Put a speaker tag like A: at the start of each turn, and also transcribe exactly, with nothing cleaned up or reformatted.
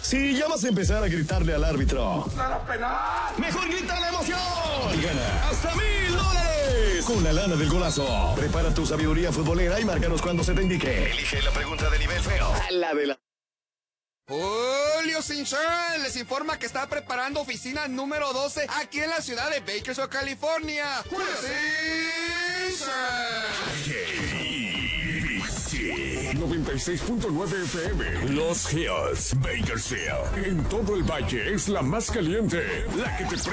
A: Si ya vas a empezar a gritarle al árbitro,
B: ¡Nada penal!
A: ¡mejor grita la emoción! Y gana hasta mil dólares con la lana del golazo. Prepara tu sabiduría futbolera y márcanos cuando se te indique. Elige la pregunta de nivel feo. A la de la...
B: Julio Sinchán les informa que está preparando oficina número doce aquí en la ciudad de Bakersfield, California. ¡Julio Sinchán!
C: noventa y seis punto nueve F M. Los Hills, Bakersfield. En todo el valle es la más caliente, la que te